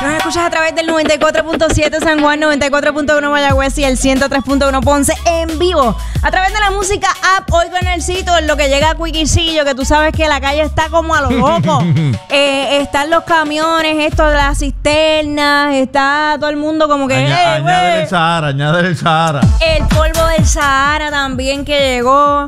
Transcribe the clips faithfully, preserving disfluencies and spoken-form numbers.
Nos escuchas a través del noventa y cuatro punto siete San Juan, noventa y cuatro punto uno Mayagüez y el ciento tres punto uno Ponce en vivo. A través de la música app, hoy con el sitio, en lo que llega a Quickiecillo, que tú sabes que la calle está como a lo loco. eh, están los camiones, esto de las cisternas, está todo el mundo como que... Aña, eh, añade el Sahara, añade el Sahara. El polvo del Sahara también que llegó.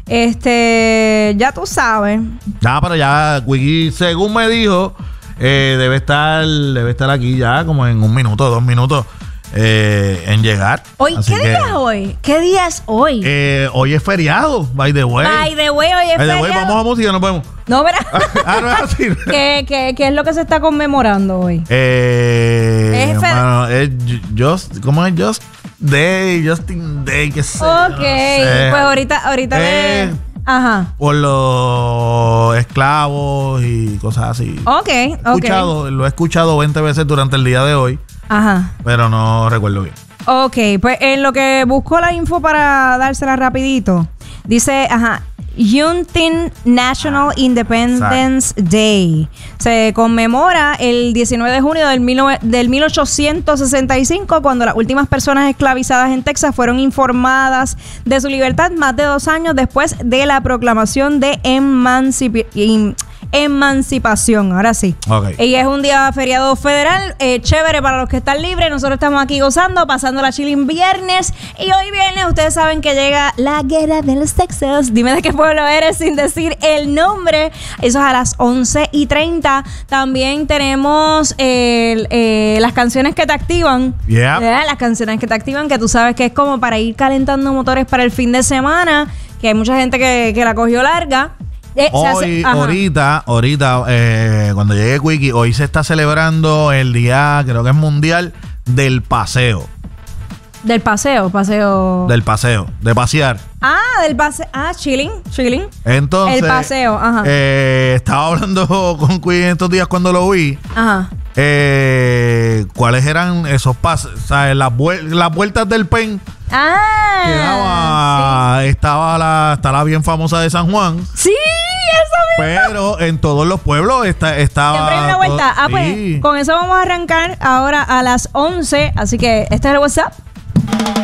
Este, ya tú sabes. Ya, pero ya, Quickie, según me dijo... Eh, debe estar debe estar aquí ya como en un minuto, dos minutos eh, en llegar. Hoy, Así ¿qué que, día es hoy? ¿Qué día es hoy? Eh, hoy es feriado, by the way. By the way, hoy es by the way, feriado. vamos a música, nos vemos. No, pero... ah, no es así. ¿Qué, qué, ¿Qué es lo que se está conmemorando hoy? Eh, Es fer- bueno, es just, ¿cómo es? Just Day, Justin Day, qué sé. Ok, no sé. pues ahorita, ahorita Eh, le... Ajá. Por los esclavos y cosas así. Ok, He ok. escuchado, lo he escuchado veinte veces durante el día de hoy, Ajá. pero no recuerdo bien. Ok, pues en lo que busco la info para dársela rapidito, dice, ajá, Juneteenth National Ah, Independence Day. Se conmemora el diecinueve de junio del, mil, del mil ochocientos sesenta y cinco, cuando las últimas personas esclavizadas en Texas fueron informadas de su libertad más de dos años después de la proclamación de emancipación. Emancipación, ahora sí. Ok. Y es un día feriado federal, eh, chévere para los que están libres. Nosotros estamos aquí gozando, pasando la chilling viernes. Y hoy viernes, ustedes saben que llega la guerra de los Texas. Dime de qué pueblo eres sin decir el nombre. Eso es a las once y treinta. También tenemos eh, eh, las canciones que te activan. Yeah. ¿Verdad? Las canciones que te activan, que tú sabes que es como para ir calentando motores para el fin de semana. Que hay mucha gente que, que la cogió larga. Eh, se hace- Hoy, ajá. ahorita, ahorita, eh, cuando llegue Quickie, hoy se está celebrando el día, creo que es mundial, del paseo. Del paseo, paseo. Del paseo, de pasear. Ah, del paseo. Ah, chilling, chilling. Entonces, El paseo, ajá. eh, estaba hablando con Quickie estos días cuando lo vi. Ajá. Eh, ¿Cuáles eran esos pases? O sea, las, vuel- las vueltas del Pen. Ah. Quedaba, estaba la, está la bien famosa de San Juan. Sí, sí, eso mismo. Pero en todos los pueblos está, estaba. Siempre hay una vuelta. Ah, pues Sí. con eso vamos a arrancar ahora a las once. Así que este es el WhatsApp.